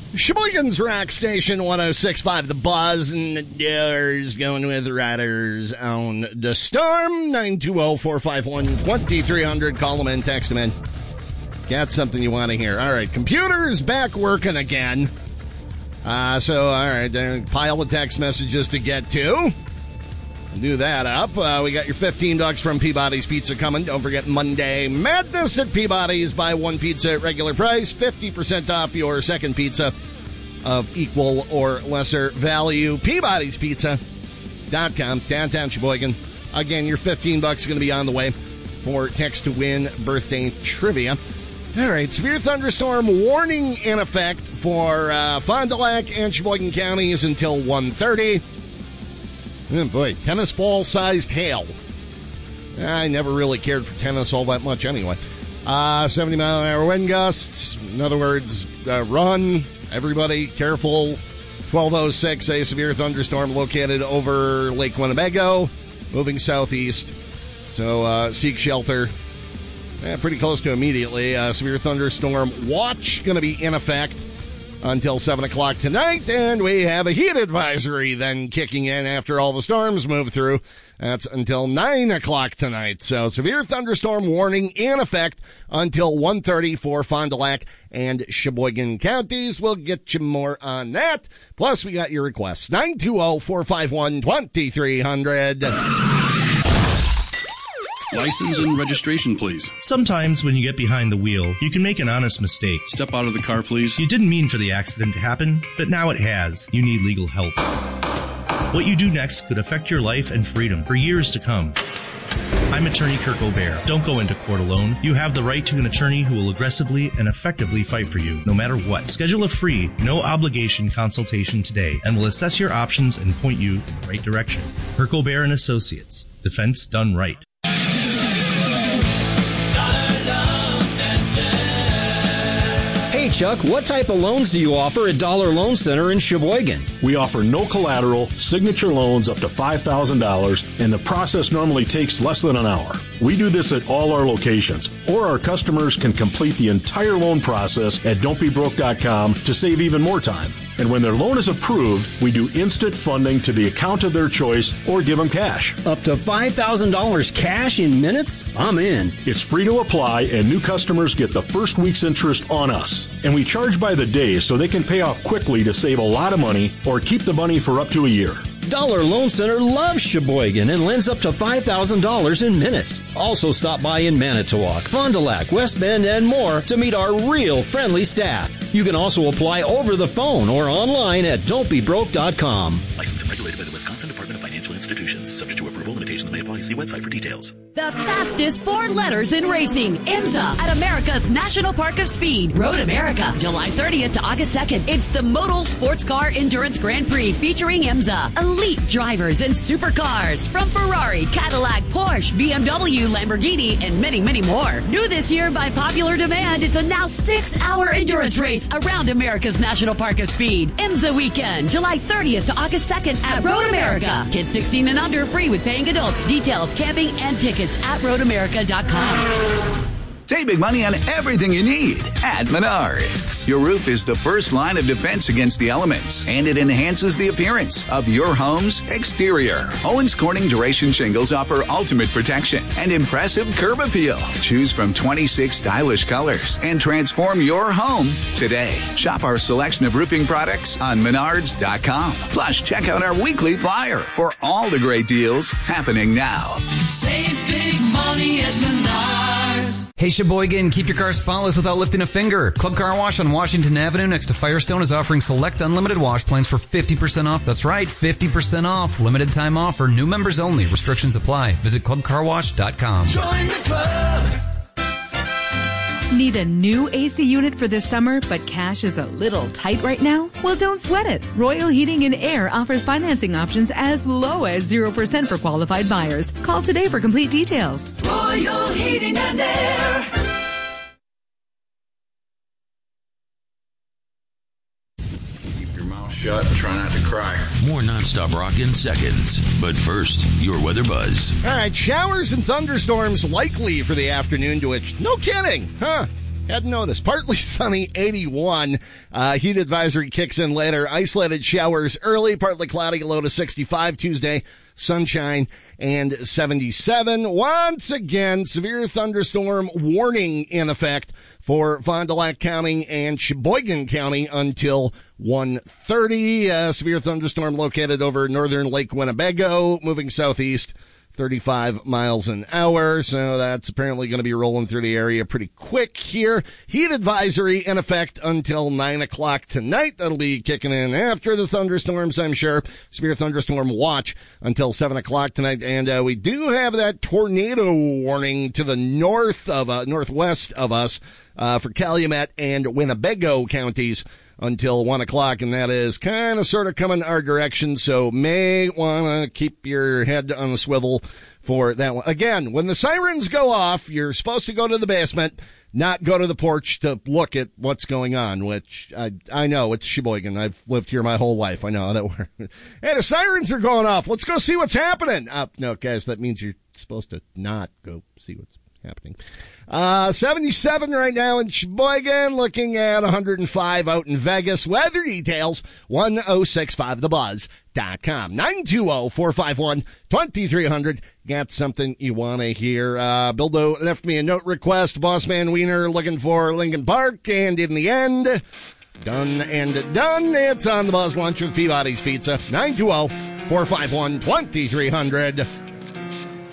Sheboygan's Rock Station 106.5 The Buzz, and the Doors going with Riders on the Storm. 920-451-2300. Call them in, text them in. Got something you want to hear. All right, computer's back working again. All right, pile of text messages to get to. Do that up. We got your $15 from Peabody's Pizza coming. Don't forget Monday Madness at Peabody's. Buy one pizza at regular price. 50% off your second pizza of equal or lesser value. Peabody'sPizza.com. Downtown Sheboygan. Again, your $15 is going to be on the way for text to win birthday trivia. All right, severe thunderstorm warning in effect for Fond du Lac and Sheboygan counties until 1:30. Oh boy, tennis ball-sized hail. I never really cared for tennis all that much anyway. 70-mile-an-hour wind gusts. In other words, run. Everybody, careful. 12:06, a severe thunderstorm located over Lake Winnebago, moving southeast. So seek shelter. Pretty close to immediately. Severe thunderstorm watch going to be in effect until 7 o'clock tonight, and we have a heat advisory then kicking in after all the storms move through. That's until 9 o'clock tonight. So severe thunderstorm warning in effect until 1:30 for Fond du Lac and Sheboygan counties. We'll get you more on that. Plus, we got your requests. 920-451-2300. License and registration, please. Sometimes when you get behind the wheel, you can make an honest mistake. Step out of the car, please. You didn't mean for the accident to happen, but now it has. You need legal help. What you do next could affect your life and freedom for years to come. I'm attorney Kirk O'Bear. Don't go into court alone. You have the right to an attorney who will aggressively and effectively fight for you, no matter what. Schedule a free, no-obligation consultation today, and we'll assess your options and point you in the right direction. Kirk O'Bear and Associates. Defense done right. Hey, Chuck, what type of loans do you offer at Dollar Loan Center in Sheboygan? We offer no collateral, signature loans up to $5,000, and the process normally takes less than an hour. We do this at all our locations, or our customers can complete the entire loan process at don'tbebroke.com to save even more time. And when their loan is approved, we do instant funding to the account of their choice or give them cash. Up to $5,000 cash in minutes? I'm in. It's free to apply, and new customers get the first week's interest on us. And we charge by the day so they can pay off quickly to save a lot of money or keep the money for up to a year. Dollar Loan Center loves Sheboygan and lends up to $5,000 in minutes. Also stop by in Manitowoc, Fond du Lac, West Bend, and more to meet our real friendly staff. You can also apply over the phone or online at don'tbebroke.com. Licensed and regulated by the Wisconsin Department of Financial Institutions. Subject to approval. Limitations may apply. See website for details. The fastest four letters in racing, IMSA, at America's National Park of Speed, Road America, July 30th to August 2nd. It's the Modal Sports Car Endurance Grand Prix featuring IMSA. Elite drivers and supercars from Ferrari, Cadillac, Porsche, BMW, Lamborghini, and many, many more. New this year by popular demand, it's a now 6-hour endurance race around America's National Park of Speed. IMSA weekend, July 30th to August 2nd at Road America. Kids 16 and under free with paying adults. Details, camping, and tickets at roadamerica.com. Save big money on everything you need at Menards. Your roof is the first line of defense against the elements, and it enhances the appearance of your home's exterior. Owens Corning Duration Shingles offer ultimate protection and impressive curb appeal. Choose from 26 stylish colors and transform your home today. Shop our selection of roofing products on Menards.com. Plus, check out our weekly flyer for all the great deals happening now. Save big money at Menards. Hey Sheboygan, keep your car spotless without lifting a finger. Club Car Wash on Washington Avenue next to Firestone is offering select unlimited wash plans for 50% off. That's right, 50% off. Limited time offer. New members only. Restrictions apply. Visit clubcarwash.com. Join the club. Need a new AC unit for this summer, but cash is a little tight right now? Well, don't sweat it. Royal Heating and Air offers financing options as low as 0% for qualified buyers. Call today for complete details. Royal Heating and Air. Keep your mouth shut and try not to cry. More nonstop rock in seconds. But first, your weather buzz. All right, showers and thunderstorms likely for the afternoon to which, no kidding, huh? Hadn't noticed. Partly sunny, 81. Heat advisory kicks in later. Isolated showers early, partly cloudy, low to 65 Tuesday. Sunshine and 77. Once again, severe thunderstorm warning in effect for Fond du Lac County and Sheboygan County until 1:30. Severe thunderstorm located over northern Lake Winnebago, moving southeast 35 miles an hour. So that's apparently going to be rolling through the area pretty quick here. Heat advisory in effect until 9 o'clock tonight. That'll be kicking in after the thunderstorms, I'm sure. Severe thunderstorm watch until 7 o'clock tonight. And we do have that tornado warning to the northwest of us for Calumet and Winnebago counties until 1 o'clock, and that is kind of sort of coming our direction, so may want to keep your head on the swivel for that one. Again, when the sirens go off, you're supposed to go to the basement, not go to the porch to look at what's going on, which I know it's Sheboygan. I've lived here my whole life. I know how that works. Hey, the sirens are going off. Let's go see what's happening. No, guys, that means you're supposed to not go see what's happening. 77 right now in Sheboygan, looking at 105 out in Vegas. Weather details, 1065thebuzz.com. 920-451-2300. Got something you want to hear. Bildo left me a note request. Bossman Wiener looking for Lincoln Park, and in the end, done and done. It's on the Buzz Lunch with Peabody's Pizza. 920-451-2300.